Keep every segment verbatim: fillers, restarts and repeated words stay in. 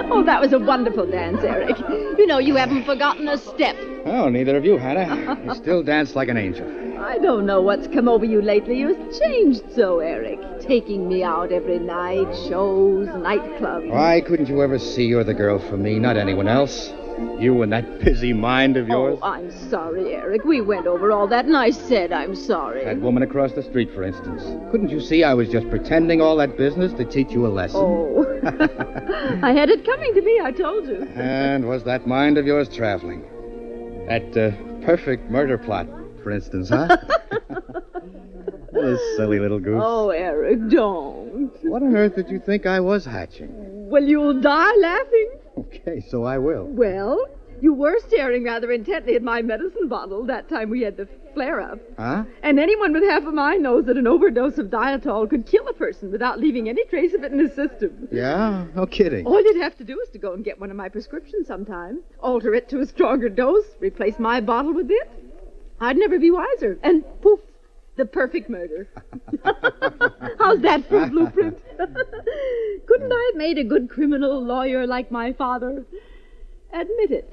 Oh, that was a wonderful dance, Eric. You know, you haven't forgotten a step. Oh, neither have you, Hannah. You still dance like an angel. I don't know what's come over you lately. You've changed so, Eric. Taking me out every night, shows, nightclubs. Why couldn't you ever see you're the girl for me, not anyone else? You and that busy mind of yours. Oh, I'm sorry, Eric. We went over all that, and I said I'm sorry. That woman across the street, for instance. Couldn't you see I was just pretending all that business to teach you a lesson? Oh. I had it coming to me, I told you. And was that mind of yours traveling? That uh, perfect murder plot, for instance, huh? This silly little goose. Oh, Eric, don't. What on earth did you think I was hatching? Well, you'll die laughing. Okay, so I will. Well, you were staring rather intently at my medicine bottle that time we had the flare-up. Huh? And anyone with half a mind knows that an overdose of dietol could kill a person without leaving any trace of it in his system. Yeah? No kidding. All you'd have to do is to go and get one of my prescriptions sometime, alter it to a stronger dose, replace my bottle with it. I'd never be wiser. And poof, the perfect murder. How's that for a blueprint? Couldn't I have made a good criminal lawyer like my father? Admit it.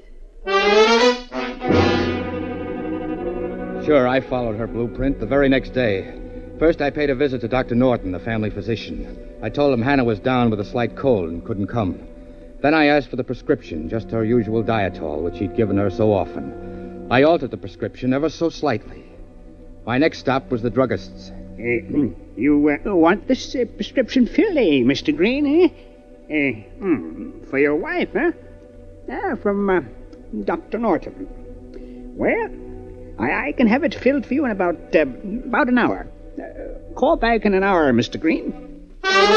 Sure, I followed her blueprint the very next day. First, I paid a visit to Doctor Norton, the family physician. I told him Hannah was down with a slight cold and couldn't come. Then I asked for the prescription, just her usual dietol, which he'd given her so often. I altered the prescription ever so slightly. My next stop was the druggist's. Uh, you uh, want this uh, prescription filled, eh, Mister Green, eh? Uh, hmm, for your wife, huh? Ah, from uh, Doctor Norton. Well, I, I can have it filled for you in about uh, about an hour. Uh, call back in an hour, Mister Green.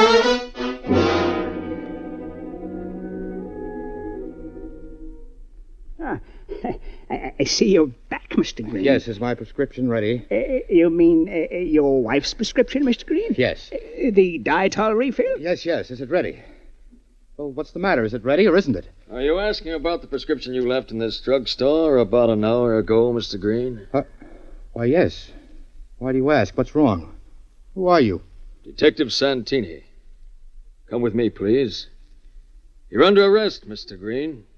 Ah, I, I see you're back, Mister Green. Yes, is my prescription ready? Uh, you mean uh, your wife's prescription, Mister Green? Yes. Uh, the dietol refill? Yes, yes. Is it ready? Well, what's the matter? Is it ready or isn't it? Are you asking about the prescription you left in this drugstore about an hour ago, Mister Green? Uh, why, yes. Why do you ask? What's wrong? Who are you? Detective Santini. Come with me, please. You're under arrest, Mister Green.